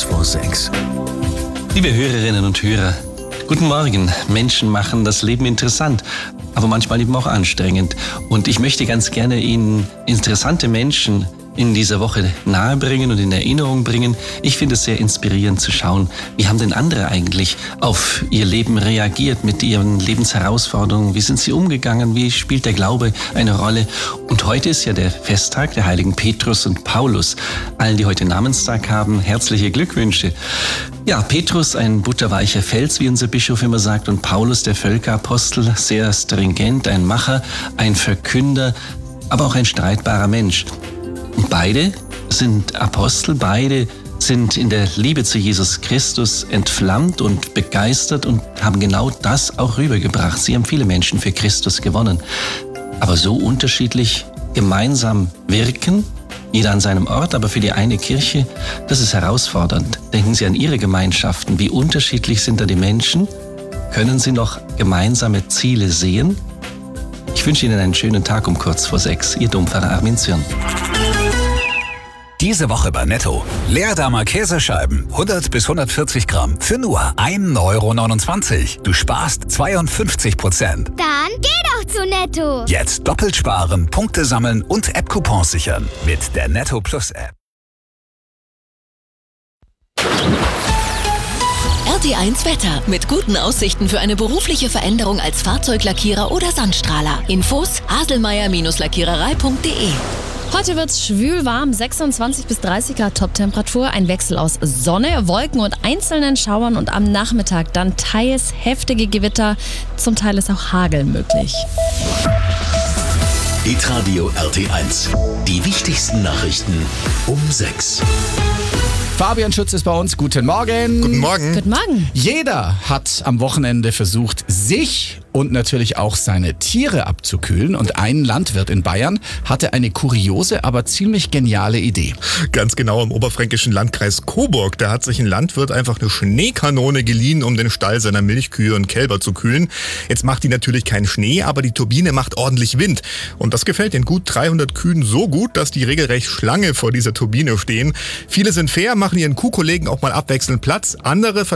vor 6. Liebe Hörerinnen und Hörer, guten Morgen. Menschen machen das Leben interessant, aber manchmal eben auch anstrengend. Und ich möchte ganz gerne Ihnen interessante Menschen in dieser Woche nahebringen und in Erinnerung bringen. Ich finde es sehr inspirierend zu schauen, wie haben denn andere eigentlich auf ihr Leben reagiert mit ihren Lebensherausforderungen? Wie sind sie umgegangen? Wie spielt der Glaube eine Rolle? Und heute ist ja der Festtag der heiligen Petrus und Paulus. Allen, die heute Namenstag haben, herzliche Glückwünsche. Ja, Petrus, ein butterweicher Fels, wie unser Bischof immer sagt, und Paulus, der Völkerapostel, sehr stringent, ein Macher, ein Verkünder, aber auch ein streitbarer Mensch. Und beide sind Apostel, beide sind in der Liebe zu Jesus Christus entflammt und begeistert und haben genau das auch rübergebracht. Sie haben viele Menschen für Christus gewonnen. Aber so unterschiedlich gemeinsam wirken, jeder an seinem Ort, aber für die eine Kirche, das ist herausfordernd. Denken Sie an Ihre Gemeinschaften. Wie unterschiedlich sind da die Menschen? Können Sie noch gemeinsame Ziele sehen? Ich wünsche Ihnen einen schönen Tag um kurz vor 6. Ihr Dompfarrer Armin Zürn. Diese Woche bei Netto. Leerdammer Käsescheiben, 100 bis 140 Gramm, für nur 1,29 €. Du sparst 52%. Dann geh doch zu Netto. Jetzt doppelt sparen, Punkte sammeln und App-Coupons sichern mit der Netto Plus App. RT1 Wetter. Mit guten Aussichten für eine berufliche Veränderung als Fahrzeuglackierer oder Sandstrahler. Infos: haselmeier-lackiererei.de. Heute wird's schwül warm, 26 bis 30 Grad Toptemperatur, ein Wechsel aus Sonne, Wolken und einzelnen Schauern und am Nachmittag dann teils heftige Gewitter, zum Teil ist auch Hagel möglich. Hitradio RT1. Die wichtigsten Nachrichten um 6. Fabian Schütz ist bei uns. Guten Morgen. Guten Morgen. Guten Morgen. Jeder hat am Wochenende versucht, sich und natürlich auch seine Tiere abzukühlen. Und ein Landwirt in Bayern hatte eine kuriose, aber ziemlich geniale Idee. Ganz genau im oberfränkischen Landkreis Coburg. Da hat sich ein Landwirt einfach eine Schneekanone geliehen, um den Stall seiner Milchkühe und Kälber zu kühlen. Jetzt macht die natürlich keinen Schnee, aber die Turbine macht ordentlich Wind. Und das gefällt den gut 300 Kühen so gut, dass die regelrecht Schlange vor dieser Turbine stehen. Viele sind fair, machen ihren Kuhkollegen auch mal abwechselnd Platz. Andere